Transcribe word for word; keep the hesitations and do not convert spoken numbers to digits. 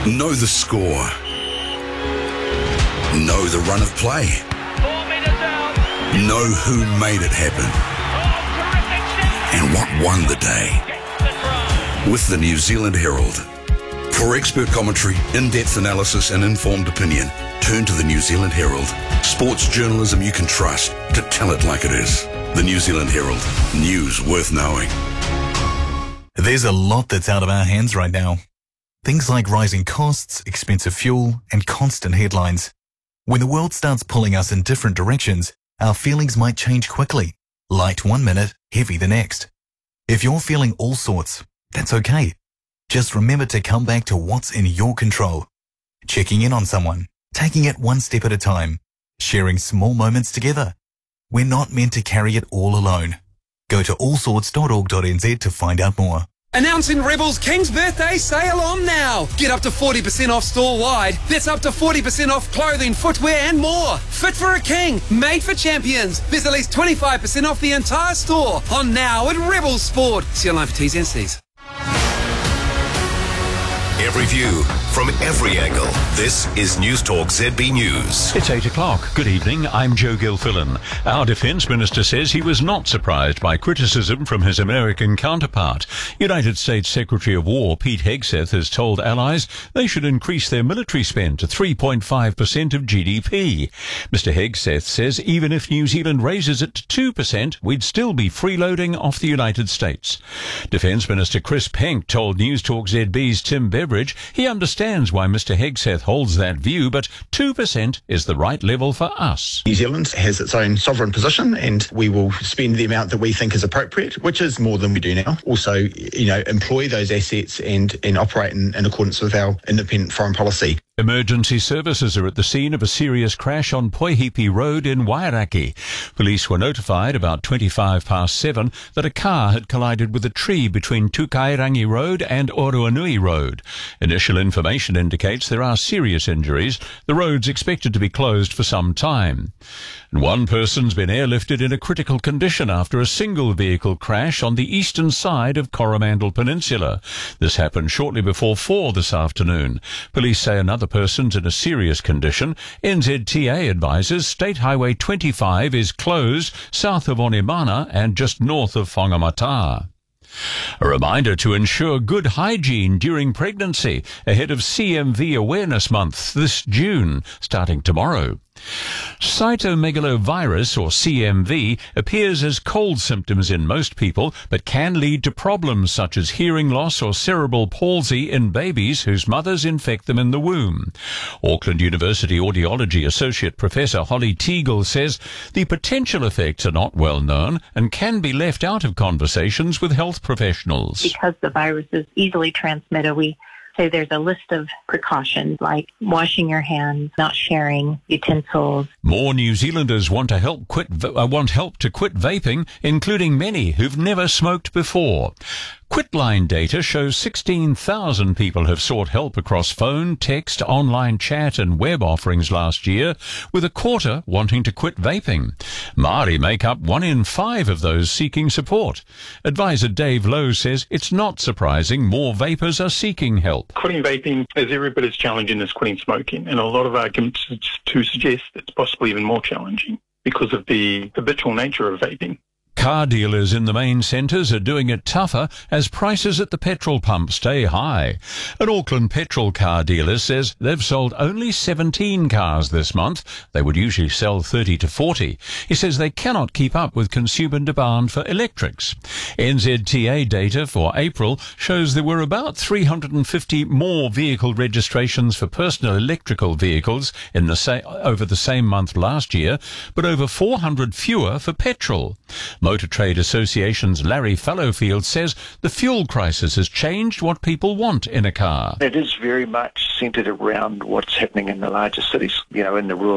Know the score. Know the run of play. Four metres out. Know who made it happen. Oh, And what won the day. gets the try. With the New Zealand Herald. For expert commentary, in-depth analysis and informed opinion, turn to the New Zealand Herald. Sports journalism you can trust to tell it like it is. The New Zealand Herald. News worth knowing. There's a lot that's out of our hands right now. Things like rising costs, expensive fuel, and constant headlines. When the world starts pulling us in different directions, our feelings might change quickly. Light one minute, heavy the next. If you're feeling all sorts, that's okay. Just remember to come back to what's in your control. Checking in on someone, taking it one step at a time, sharing small moments together. We're not meant to carry it all alone. Go to all sorts dot org dot n z to find out more. Announcing Rebel's King's Birthday sale on now. Get up to forty percent off store-wide. That's up to forty percent off clothing, footwear and more. Fit for a king, made for champions. There's at least twenty-five percent off the entire store. On now at Rebel Sport. See online for T's and C's. Every view from every angle. This is News Talk Z B News. It's eight o'clock. Good evening. I'm Joe Gilfillan. Our Defence Minister says he was not surprised by criticism from his American counterpart. United States Secretary of War Pete Hegseth has told allies they should increase their military spend to three point five percent of G D P. Mister Hegseth says even if New Zealand raises it to two percent, we'd still be freeloading off the United States. Defence Minister Chris Penk told News Talk Z B's Tim Beveridge he understands why Mister Hegseth holds that view, but two percent is the right level for us. New Zealand has its own sovereign position and we will spend the amount that we think is appropriate, which is more than we do now. Also, you know, employ those assets and, and operate in, in accordance with our independent foreign policy. Emergency services are at the scene of a serious crash on Poihipi Road in Wairaki. Police were notified about twenty-five past seven that a car had collided with a tree between Tukairangi Road and Oroanui Road. Initial information indicates there are serious injuries. The road's expected to be closed for some time. And one person's been airlifted in a critical condition after a single vehicle crash on the eastern side of Coromandel Peninsula. This happened shortly before four this afternoon. Police say another person's in a serious condition. N Z T A advises State Highway twenty-five is closed south of Onimana and just north of Whangamata. A reminder to ensure good hygiene during pregnancy ahead of C M V Awareness Month this June, starting tomorrow. Cytomegalovirus, or C M V, appears as cold symptoms in most people, but can lead to problems such as hearing loss or cerebral palsy in babies whose mothers infect them in the womb. Auckland University Audiology Associate Professor Holly Teagle says the potential effects are not well known and can be left out of conversations with health professionals. Because the virus is easily transmitted, we say there's a list of precautions like washing your hands, not sharing utensils. More New Zealanders want to help quit uh, want help to quit vaping, including many who've never smoked before. Quitline data shows sixteen thousand people have sought help across phone, text, online chat and web offerings last year, with a quarter wanting to quit vaping. Māori make up one in five of those seeking support. Advisor Dave Lowe says it's not surprising more vapers are seeking help. Quitting vaping is every bit as challenging as quitting smoking, and a lot of arguments to suggest it's possibly even more challenging because of the habitual nature of vaping. Car dealers in the main centres are doing it tougher as prices at the petrol pump stay high. An Auckland petrol car dealer says they've sold only seventeen cars this month. They would usually sell thirty to forty. He says they cannot keep up with consumer demand for electrics. N Z T A data for April shows there were about three hundred fifty more vehicle registrations for personal electrical vehicles in the sa- over the same month last year, but over four hundred fewer for petrol. Motor Trade Association's Larry Fallowfield says the fuel crisis has changed what people want in a car. It is very much centred around what's happening in the larger cities, you know, in the rural